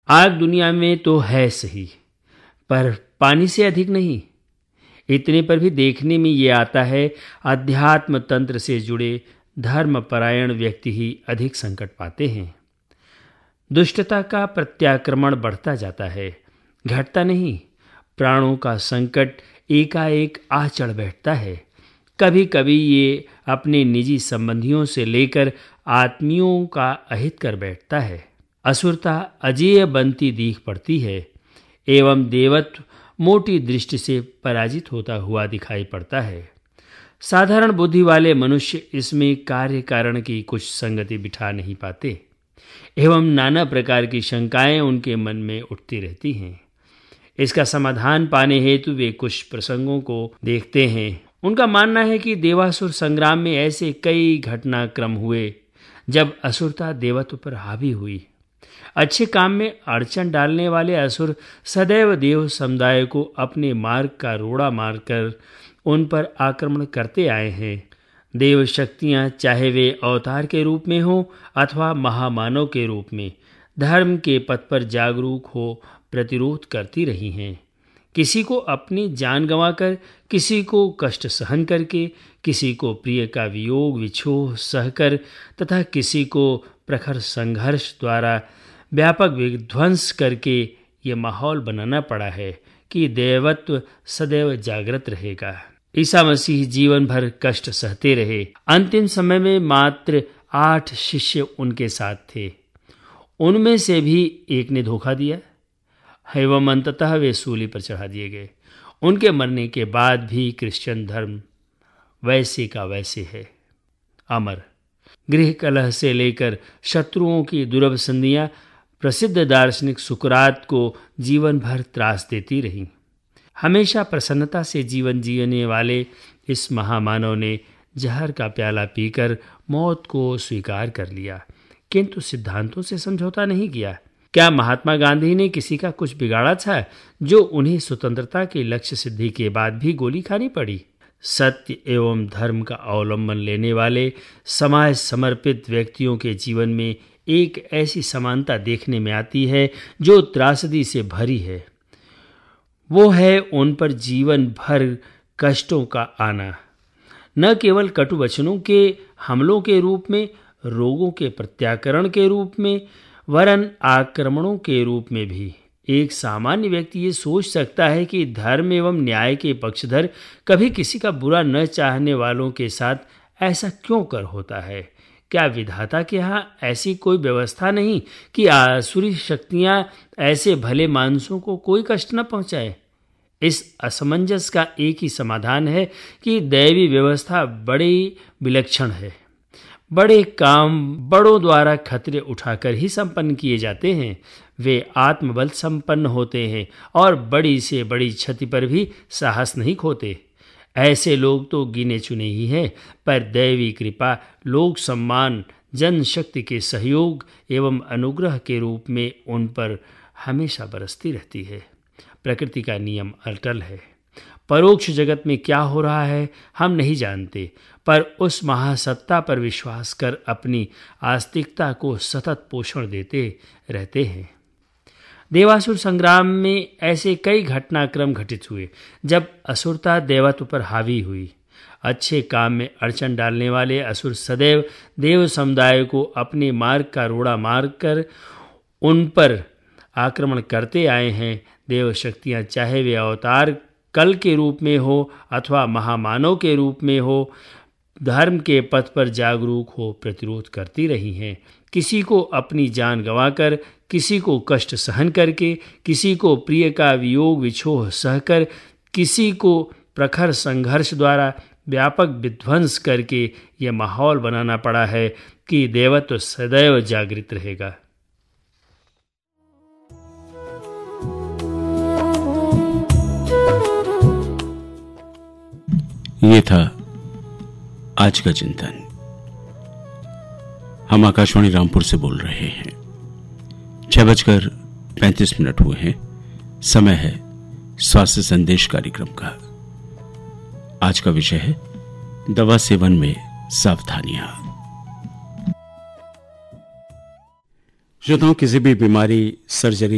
आग दुनिया में तो है सही, पर पानी से अधिक नहीं। इतने पर भी देखने में ये आता है, अध्यात्म तंत्र से जुड़े धर्मपरायण व्यक्ति ही अधिक संकट पाते हैं। दुष्टता का प्रत्याक्रमण बढ़ता जाता है, घटता नहीं। प्राणों का संकट एकाएक आ चढ़ बैठता है। कभी कभी ये अपने निजी संबंधियों से लेकर आत्मियों का अहित कर बैठता है। असुरता अजेय बनती दीख पड़ती है एवं देवत्व मोटी दृष्टि से पराजित होता हुआ दिखाई पड़ता है। साधारण बुद्धि वाले मनुष्य इसमें कार्य कारण की कुछ संगति बिठा नहीं पाते एवं नाना प्रकार की शंकाएं उनके मन में उठती रहती हैं। इसका समाधान पाने हेतु वे कुछ प्रसंगों को देखते हैं। उनका मानना है कि देवासुर संग्राम में ऐसे कई घटनाक्रम हुए जब असुरता देवत्व पर हावी हुई। अच्छे काम में अड़चन डालने वाले असुर सदैव देव समुदाय को अपने मार्ग का रोड़ा मारकर उन पर आक्रमण करते आए हैं। देव शक्तियाँ चाहे वे अवतार के रूप में हो अथवा महामानव के रूप में धर्म के पथ पर जागरूक हो प्रतिरोध करती रही हैं। किसी को अपनी जान गंवाकर, किसी को कष्ट सहन करके, किसी को प्रिय का वियोग विछोह सहकर तथा किसी को प्रखर संघर्ष द्वारा व्यापक विध्वंस करके ये माहौल बनाना पड़ा है कि देवत्व सदैव जागृत रहेगा। ईसा मसीह जीवन भर कष्ट सहते रहे। अंतिम समय में मात्र 8 शिष्य उनके साथ थे। उनमें से भी एक ने धोखा दिया एवं अंततः वे सूली पर चढ़ा दिए गए। उनके मरने के बाद भी क्रिश्चियन धर्म वैसे का वैसे है, अमर। गृह कलह से लेकर शत्रुओं की दुर्लभ संधियां प्रसिद्ध दार्शनिक सुकरात को जीवन भर त्रास देती रहीं। हमेशा प्रसन्नता से जीवन जीने वाले इस महामानव ने जहर का प्याला पीकर मौत को स्वीकार कर लिया, किंतु सिद्धांतों से समझौता नहीं किया। क्या महात्मा गांधी ने किसी का कुछ बिगाड़ा था जो उन्हें स्वतंत्रता के लक्ष्य सिद्धि के बाद भी गोली खानी पड़ी? सत्य एवं धर्म का अवलंबन लेने वाले समाज समर्पित व्यक्तियों के जीवन में एक ऐसी समानता देखने में आती है जो त्रासदी से भरी है। वो है उन पर जीवन भर कष्टों का आना, न केवल कटु वचनों के हमलों के रूप में, रोगों के प्रत्याकरण के रूप में, वरन आक्रमणों के रूप में भी। एक सामान्य व्यक्ति ये सोच सकता है कि धर्म एवं न्याय के पक्षधर कभी किसी का बुरा न चाहने वालों के साथ ऐसा क्यों कर होता है? क्या विधाता के यहाँ ऐसी कोई व्यवस्था नहीं कि आसुरी शक्तियाँ ऐसे भले मानसों को कोई कष्ट न पहुँचाए? इस असमंजस का एक ही समाधान है कि दैवी व्यवस्था बड़ी विलक्षण है। बड़े काम बड़ों द्वारा खतरे उठाकर ही संपन्न किए जाते हैं। वे आत्मबल संपन्न होते हैं और बड़ी से बड़ी क्षति पर भी साहस नहीं खोते। ऐसे लोग तो गिने चुने ही हैं, पर दैवी कृपा, लोक सम्मान, जनशक्ति के सहयोग एवं अनुग्रह के रूप में उन पर हमेशा बरसती रहती है। प्रकृति का नियम अटल है। परोक्ष जगत में क्या हो रहा है हम नहीं जानते, पर उस महासत्ता पर विश्वास कर अपनी आस्तिकता को सतत पोषण देते रहते हैं। देवासुर संग्राम में ऐसे कई घटनाक्रम घटित हुए जब असुरता देवत्व पर हावी हुई। अच्छे काम में अड़चन डालने वाले असुर सदैव देव समुदाय को अपने मार्ग का रोड़ा मारकर उन पर आक्रमण करते आए हैं। देव शक्तियाँ चाहे वे अवतार कल के रूप में हो अथवा महामानव के रूप में हो, धर्म के पथ पर जागरूक हो प्रतिरोध करती रही हैं। किसी को अपनी जान गंवाकर, किसी को कष्ट सहन करके, किसी को प्रिय का वियोग विछोह सहकर, किसी को प्रखर संघर्ष द्वारा व्यापक विध्वंस करके यह माहौल बनाना पड़ा है कि देवत्व सदैव जागृत रहेगा। ये था आज का चिंतन। हम आकाशवाणी रामपुर से बोल रहे हैं। 6:35 हुए हैं। समय है स्वास्थ्य संदेश कार्यक्रम का। आज का विषय है दवा सेवन में सावधानियां। श्रोताओं, किसी भी बीमारी, सर्जरी